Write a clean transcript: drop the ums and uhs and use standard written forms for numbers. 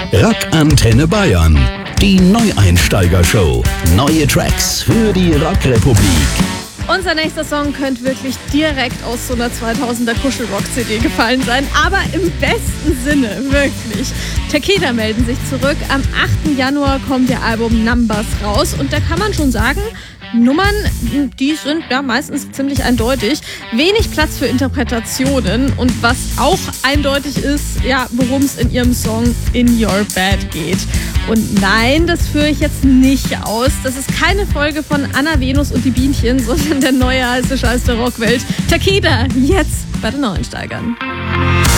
Rock Antenne Bayern. Die Neueinsteiger-Show. Neue Tracks für die Rockrepublik. Unser nächster Song könnte wirklich direkt aus so einer 2000er Kuschelrock-CD gefallen sein, aber im besten Sinne, wirklich. Takeda melden sich zurück. Am 8. Januar kommt ihr Album Numbers raus und da kann man schon sagen, Nummern, die sind ja meistens ziemlich eindeutig. Wenig Platz für Interpretationen und was auch eindeutig ist, ja, worum es in ihrem Song In Your Bed geht. Und nein, das führe ich jetzt nicht aus. Das ist keine Folge von Anna, Venus und die Bienchen, sondern der neue heiße Scheiß der Rockwelt. Takeda, jetzt bei den Neueinsteigern.